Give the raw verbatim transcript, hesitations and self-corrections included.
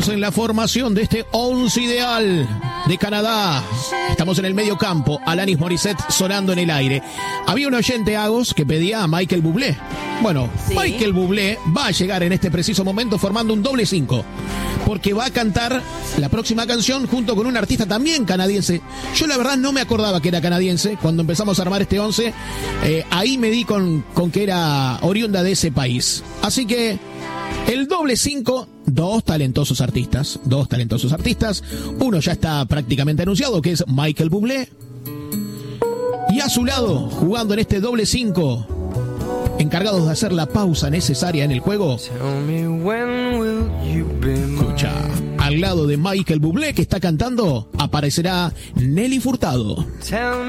En la formación de este once ideal de Canadá. Estamos en el medio campo. Alanis Morissette sonando en el aire. Había un oyente, Agos, que pedía a Michael Bublé. Bueno, sí. Michael Bublé va a llegar en este preciso momento formando un doble cinco. Porque va a cantar la próxima canción junto con un artista también canadiense. Yo la verdad no me acordaba que era canadiense. Cuando empezamos a armar este once, eh, ahí me di con, con que era oriunda de ese país. Así que el doble cinco, dos talentosos artistas, dos talentosos artistas. Uno ya está prácticamente anunciado, que es Michael Bublé. Y a su lado, jugando en este doble cinco, encargados de hacer la pausa necesaria en el juego. Escucha, al lado de Michael Bublé, que está cantando, aparecerá Nelly Furtado.